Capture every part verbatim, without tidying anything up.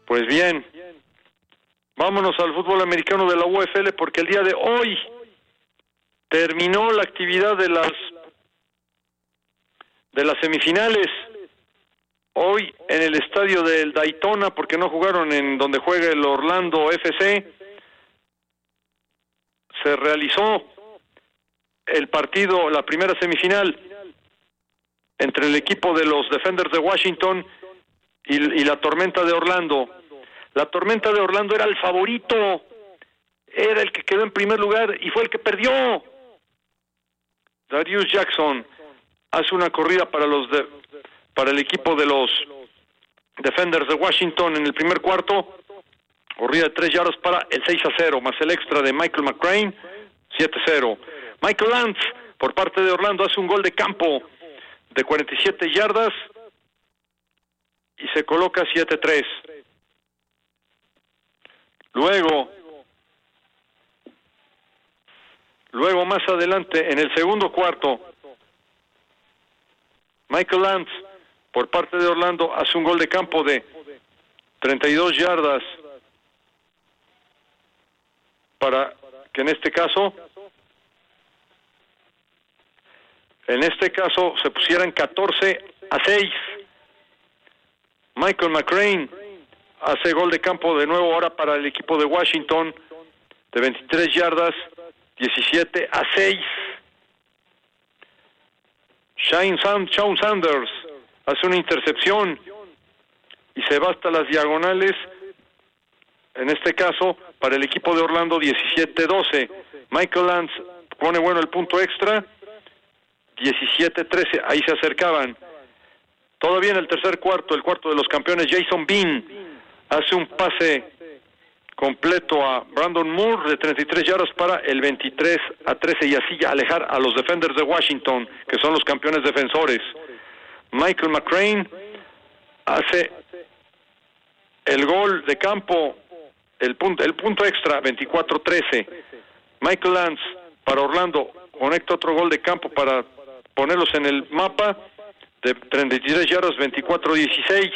Pues bien, vámonos al fútbol americano de la U F L porque el día de hoy terminó la actividad de las de las semifinales. Hoy en el estadio del Daytona, porque no jugaron en donde juega el Orlando F C, se realizó el partido, la primera semifinal entre el equipo de los Defenders de Washington y, y la Tormenta de Orlando. La Tormenta de Orlando era el favorito, era el que quedó en primer lugar y fue el que perdió. Darius Jackson hace una corrida para los de, para el equipo de los Defenders de Washington en el primer cuarto, corrida de tres yardas para el seis a cero, más el extra de Michael McCrane, siete a cero. Michael Lance, por parte de Orlando, hace un gol de campo de cuarenta y siete yardas y se coloca siete a tres. Luego, luego más adelante, en el segundo cuarto, Michael Lance, por parte de Orlando, hace un gol de campo de treinta y dos yardas para que en este caso, en este caso se pusieran catorce a seis. Michael McCrane hace gol de campo de nuevo ahora para el equipo de Washington de veintitrés yardas, diecisiete a seis. Shane Sand, Shawn Sanders hace una intercepción y se va hasta las diagonales, en este caso para el equipo de Orlando, diecisiete a doce. Michael Lance pone bueno el punto extra, diecisiete a trece, ahí se acercaban. Todavía en el tercer cuarto, el cuarto de los campeones, Jason Bean hace un pase completo a Brandon Moore de treinta y tres yardas para el veintitrés a trece y así ya alejar a los Defenders de Washington, que son los campeones defensores. Michael McCrane hace el gol de campo, el punto, el punto extra, veinticuatro a trece. Michael Lance para Orlando conecta otro gol de campo para ponerlos en el mapa de treinta y tres yardas, veinticuatro a dieciséis.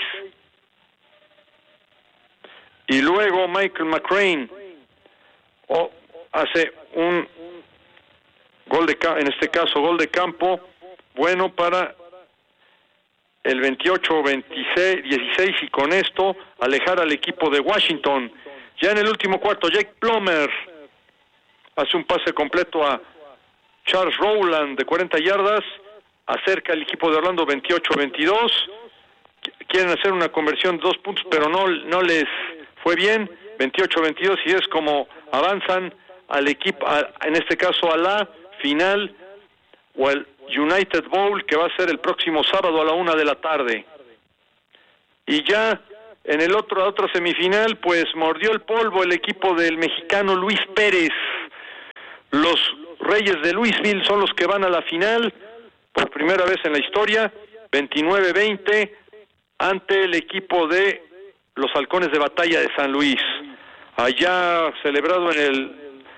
Y luego Michael McCrane oh, hace un gol de en este caso gol de campo bueno para el veintiocho a veintiséis, dieciséis, y con esto alejar al equipo de Washington. Ya en el último cuarto, Jake Plummer hace un pase completo a Charles Rowland de cuarenta yardas, acerca al equipo de Orlando veintiocho a veintidós. Quieren hacer una conversión de dos puntos, pero no, no les fue bien, veintiocho a veintidós, y es como avanzan al equipo, a, en este caso a la final o el United Bowl, que va a ser el próximo sábado a la una de la tarde. Y ya en el otro, la otra semifinal, pues mordió el polvo el equipo del mexicano Luis Pérez. Los Reyes de Louisville son los que van a la final por primera vez en la historia, veintinueve a veinte, ante el equipo de los Halcones de Batalla de San Luis, allá celebrado en el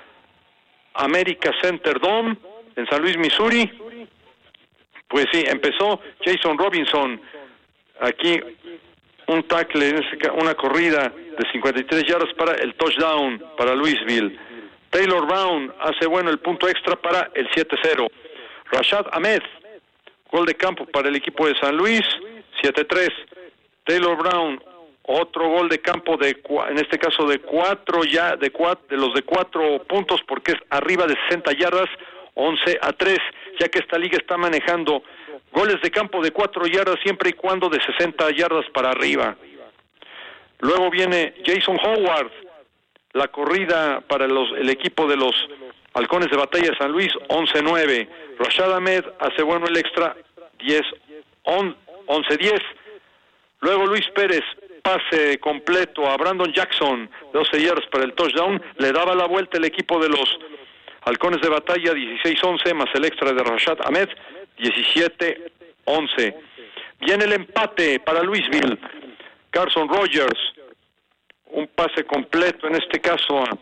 America Center Dome en San Luis, Missouri. Pues sí, empezó Jason Robinson, aquí un tackle, una corrida de cincuenta y tres yardas para el touchdown para Louisville. Taylor Brown hace bueno el punto extra para el siete a cero. Rashad Ahmed, gol de campo para el equipo de San Luis, siete a tres. Taylor Brown, otro gol de campo de, en este caso de cuatro ya, de cuatro, de los de cuatro puntos, porque es arriba de sesenta yardas, once a tres, ya que esta liga está manejando goles de campo de cuatro yardas siempre y cuando de sesenta yardas para arriba. Luego viene Jason Howard, la corrida para los, el equipo de los Halcones de Batalla de San Luis, once a nueve. Rashad Ahmed hace bueno el extra, diez, once a diez. Luego Luis Pérez, pase completo a Brandon Jackson, doce yardas para el touchdown, le daba la vuelta el equipo de los Halcones de Batalla, dieciséis a once, más el extra de Rashad Ahmed, diecisiete a once. Viene el empate para Louisville. Carson Rogers, un pase completo, en este caso a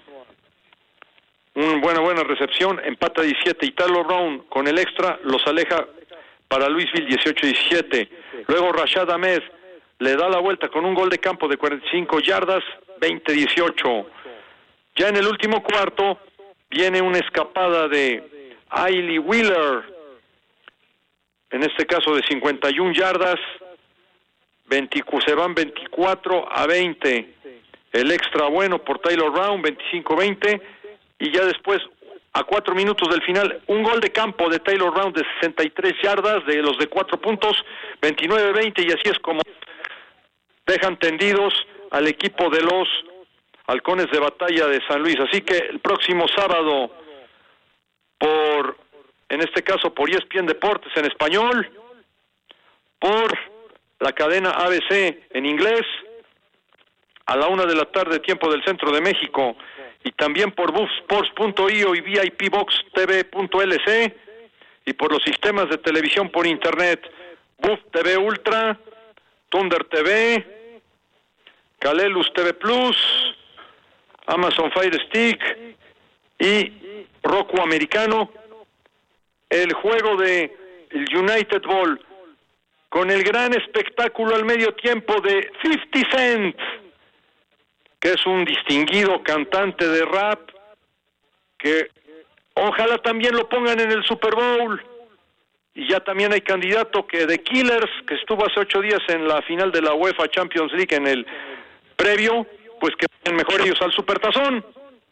una buena, buena recepción, empata diecisiete, y Taylor Brown con el extra los aleja para Louisville, dieciocho a diecisiete. Luego Rashad Ahmed le da la vuelta con un gol de campo de cuarenta y cinco yardas, veinte dieciocho. Ya en el último cuarto viene una escapada de Ailey Wheeler, en este caso de cincuenta y una yardas, veinte, se van veinticuatro a veinte. El extra bueno por Taylor Brown, veinticinco veinte, y ya después, a cuatro minutos del final, un gol de campo de Taylor Brown de sesenta y tres yardas, de los de cuatro puntos, veintinueve veinte, y así es como dejan tendidos al equipo de los Halcones de Batalla de San Luis. Así que el próximo sábado, por, en este caso por E S P N Deportes en español, por la cadena A B C en inglés, a la una de la tarde, tiempo del centro de México, y también por buff sports punto i o y V I P box T V punto L C, y por los sistemas de televisión por internet, Buff T V Ultra, Thunder T V, Kalelus T V Plus, Amazon Fire Stick y Roku Americano. El juego de el United Bowl, con el gran espectáculo al medio tiempo de cincuenta Cent, que es un distinguido cantante de rap, que ojalá también lo pongan en el Super Bowl. Y ya también hay candidato que de Killers, que estuvo hace ocho días en la final de la UEFA Champions League en el previo, pues que vayan mejor ellos al Supertazón.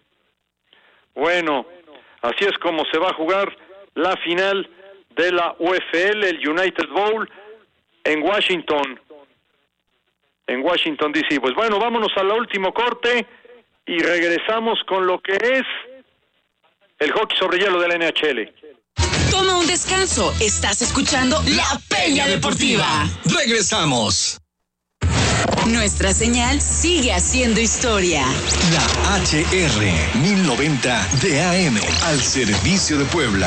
Bueno, así es como se va a jugar la final de la U F L, el United Bowl, en Washington. En Washington D C. Pues bueno, vámonos al último corte y regresamos con lo que es el hockey sobre hielo de la N H L. Toma un descanso. Estás escuchando La Peña Deportiva. Regresamos. Nuestra señal sigue haciendo historia. La H R mil noventa de A M al servicio de Puebla.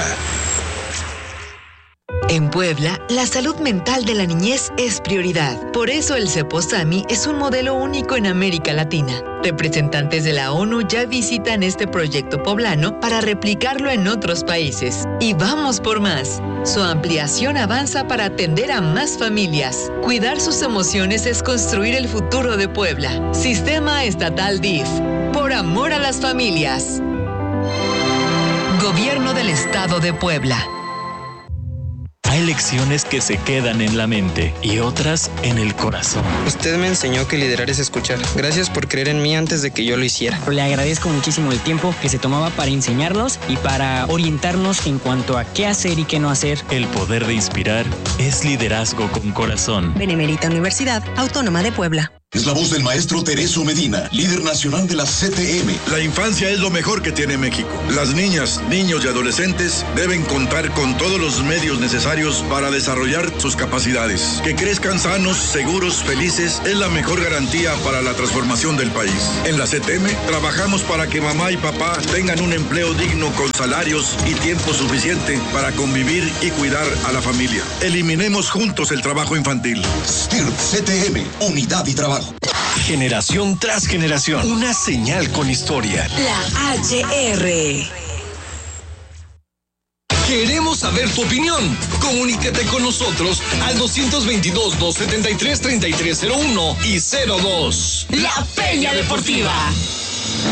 En Puebla, la salud mental de la niñez es prioridad. Por eso el CEPOSAMI es un modelo único en América Latina. Representantes de la ONU ya visitan este proyecto poblano para replicarlo en otros países. Y vamos por más. Su ampliación avanza para atender a más familias. Cuidar sus emociones es construir el futuro de Puebla. Sistema Estatal D I F. Por amor a las familias. Gobierno del Estado de Puebla. Hay lecciones que se quedan en la mente y otras en el corazón. Usted me enseñó que liderar es escuchar. Gracias por creer en mí antes de que yo lo hiciera. Le agradezco muchísimo el tiempo que se tomaba para enseñarnos y para orientarnos en cuanto a qué hacer y qué no hacer. El poder de inspirar es liderazgo con corazón. Benemérita Universidad Autónoma de Puebla. Es la voz del maestro Tereso Medina, líder nacional de la C T M. La infancia es lo mejor que tiene México. Las niñas, niños y adolescentes deben contar con todos los medios necesarios para desarrollar sus capacidades. Que crezcan sanos, seguros, felices es la mejor garantía para la transformación del país. En la C T M trabajamos para que mamá y papá tengan un empleo digno con salarios y tiempo suficiente para convivir y cuidar a la familia. Eliminemos juntos el trabajo infantil. S T I R P C T M, unidad y trabajo. Generación tras generación, una señal con historia. La H R. Queremos saber tu opinión. Comunícate con nosotros al dos veintidós, doscientos setenta y tres, treinta y tres cero uno y cero dos. La Peña Deportiva.